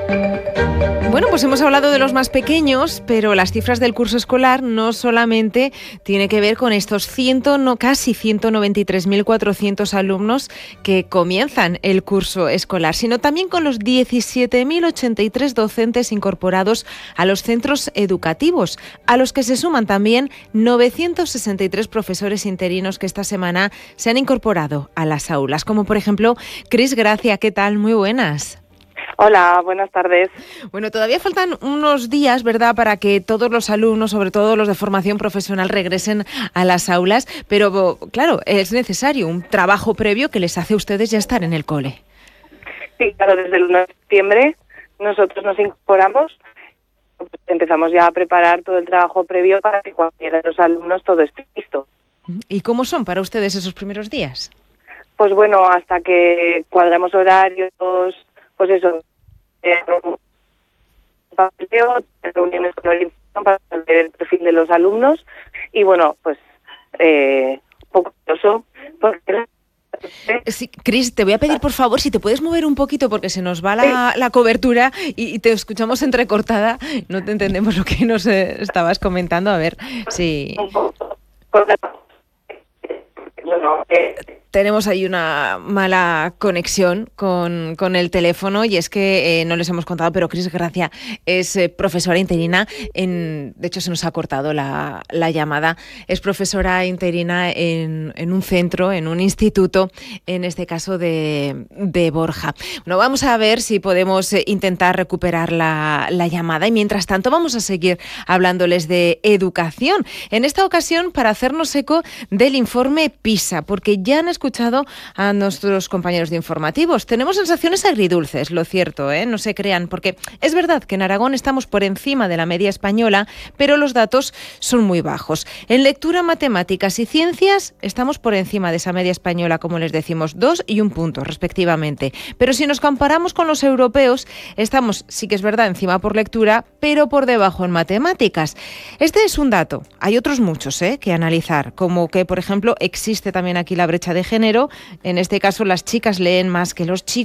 Bueno, pues hemos hablado de los más pequeños, pero las cifras del curso escolar no solamente tiene que ver con estos casi 193.400 alumnos que comienzan el curso escolar, sino también con los 17.083 docentes incorporados a los centros educativos, a los que se suman también 963 profesores interinos que esta semana se han incorporado a las aulas, como por ejemplo Cris Gracia. ¿Qué tal? Muy buenas. Hola, buenas tardes. Bueno, todavía faltan unos días, ¿verdad?, para que todos los alumnos, sobre todo los de formación profesional, regresen a las aulas, pero claro, es necesario un trabajo previo que les hace a ustedes ya estar en el cole. Sí, claro, desde el 1 de septiembre nosotros nos incorporamos, empezamos ya a preparar todo el trabajo previo para que cuando lleguen los alumnos todo esté listo. ¿Y cómo son para ustedes esos primeros días? Pues bueno, hasta que cuadremos horarios, pues eso, papeleo, reuniones con el instituto para saber el perfil de los alumnos y bueno, pues poco curioso, porque Sí, Cris, te voy a pedir por favor si te puedes mover un poquito porque se nos va la cobertura y te escuchamos entrecortada, no te entendemos lo que nos estabas comentando, a ver si... Tenemos ahí una mala conexión con el teléfono y es que no les hemos contado, pero Cris Gracia es profesora interina, de hecho se nos ha cortado la llamada, es profesora interina en un centro, en un instituto, en este caso de Borja. Bueno, vamos a ver si podemos intentar recuperar la llamada y mientras tanto vamos a seguir hablándoles de educación, en esta ocasión para hacernos eco del informe PISA, porque ya han escuchado a nuestros compañeros de informativos. Tenemos sensaciones agridulces, lo cierto, no se crean, porque es verdad que en Aragón estamos por encima de la media española, pero los datos son muy bajos. En lectura, matemáticas y ciencias estamos por encima de esa media española, como les decimos, 2 y 1 punto respectivamente. Pero si nos comparamos con los europeos, estamos, sí que es verdad, encima por lectura, pero por debajo en matemáticas. Este es un dato. Hay otros muchos que analizar, como que, por ejemplo, existe también aquí la brecha de género. En este caso, las chicas leen más que los chicos.